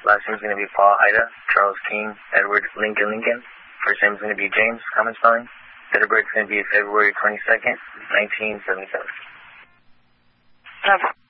Last name is going to be Paul, Ida, Charles, King, Edward, Lincoln. First name is going to be James, common spelling. Date of birth is going to be February 22nd, 1977.